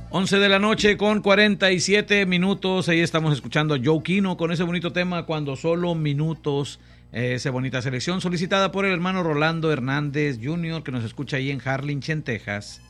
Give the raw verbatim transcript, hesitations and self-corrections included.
once de la noche con cuarenta y siete minutos. Ahí estamos escuchando a Joe Kino con ese bonito tema, Cuando Solo Minutos. Eh, esa bonita selección solicitada por el hermano Rolando Hernández junior, que nos escucha ahí en Harlingen, Texas.